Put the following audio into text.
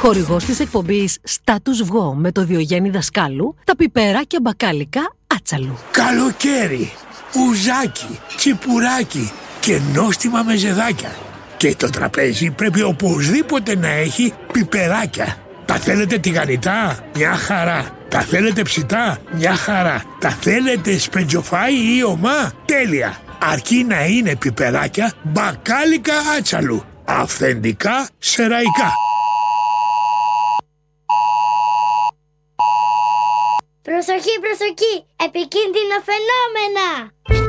Χορηγός της εκπομπής Status Βγω με το Διογέννη Δασκάλου, τα πιπεράκια μπακάλικα Άτσαλου. Καλοκαίρι, ουζάκι, τσιπουράκι και νόστιμα μεζεδάκια. Και το τραπέζι πρέπει οπωσδήποτε να έχει πιπεράκια. Τα θέλετε τηγανιτά? Μια χαρά. Τα θέλετε ψητά? Μια χαρά. Τα θέλετε σπεντζοφάι ή ομά? Τέλεια. Αρκεί να είναι πιπεράκια μπακάλικα Άτσαλου. Αυθεντικά σεραϊκά. Προσοχή, προσοχή! Επικίνδυνα φαινόμενα!